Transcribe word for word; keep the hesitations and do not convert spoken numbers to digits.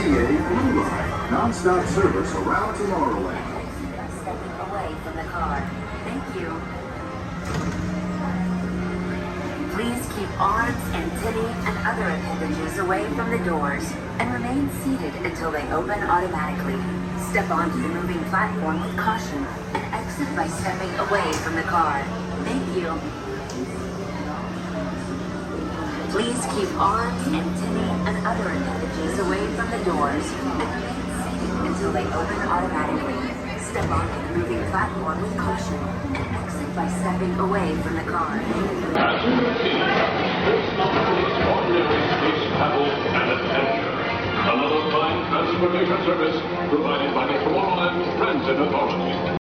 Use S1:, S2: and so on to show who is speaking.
S1: A Blue Line, non-stop service around Tomorrowland.
S2: Stepping away from the car. Thank you. Please keep arms, antennae, and other appendages away from the doors and remain seated until they open automatically. Step onto the moving platform with caution and exit by stepping away from the car. Thank you. Please keep arms, antennae, and other appendages away from the doors and remain seated until they open automatically. Step onto the moving platform with caution and exit by stepping away from the car.
S3: As you can see, this novel is ordinary space travel and adventure. Another fine transportation service provided by the Tomorrowland Transit Authority.